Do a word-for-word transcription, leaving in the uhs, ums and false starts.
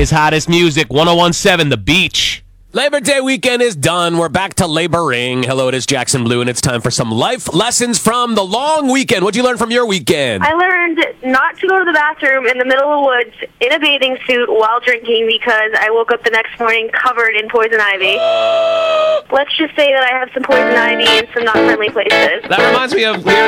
His hottest music, one oh one point seven The Beach. Labor Day weekend is done. We're back to laboring. Hello, it is Jackson Blue, and it's time for some life lessons from the long weekend. What'd you learn from your weekend? I learned not to go to the bathroom in the middle of the woods in a bathing suit while drinking because I woke up the next morning covered in poison ivy. Let's just say that I have some poison ivy in some not friendly places. That reminds me of